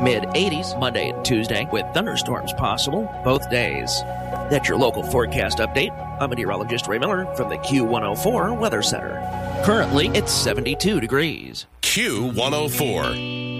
Mid-80s Monday and Tuesday with thunderstorms possible both days. That's your local forecast update. I'm meteorologist Ray Miller from the Q104 Weather Center. Currently, it's 72 degrees. Q104.